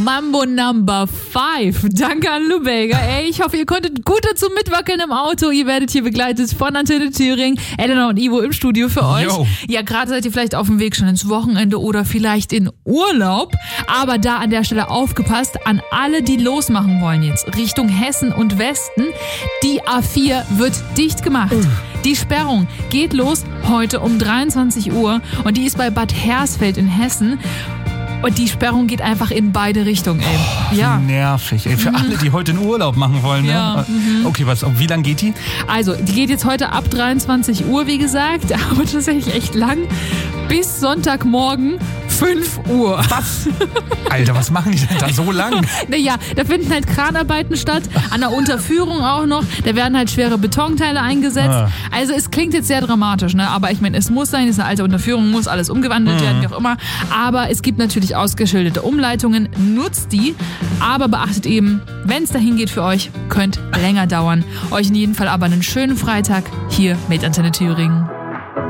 Mambo Number 5. Danke an Lubega. Ey, ich hoffe, ihr konntet gut dazu mitwackeln im Auto. Ihr werdet hier begleitet von Antenne Thüringen. Elena und Ivo im Studio für euch. Yo. Ja, gerade seid ihr vielleicht auf dem Weg schon ins Wochenende oder vielleicht in Urlaub. Aber da an der Stelle aufgepasst an alle, die losmachen wollen jetzt Richtung Hessen und Westen. Die A4 wird dicht gemacht. Die Sperrung geht los heute um 23 Uhr und die ist bei Bad Hersfeld in Hessen. Und die Sperrung geht einfach in beide Richtungen, ey. Ja. Nervig, ey. Für alle, die heute einen Urlaub machen wollen, ne? Ja. Okay, wie lang geht die? Also, die geht jetzt heute ab 23 Uhr, wie gesagt, aber tatsächlich echt lang. Bis Sonntagmorgen 5 Uhr. Was? Alter, was machen die denn da so lang? Naja, da finden halt Kranarbeiten statt, an der Unterführung auch noch. Da werden halt schwere Betonteile eingesetzt. Also es klingt jetzt sehr dramatisch, ne? Aber ich meine, es muss sein, es ist eine alte Unterführung, muss alles umgewandelt werden, wie auch immer. Aber es gibt natürlich ausgeschilderte Umleitungen, nutzt die. Aber beachtet eben, wenn es dahin geht für euch, könnte länger dauern. Euch in jedem Fall aber einen schönen Freitag hier mit Antenne Thüringen.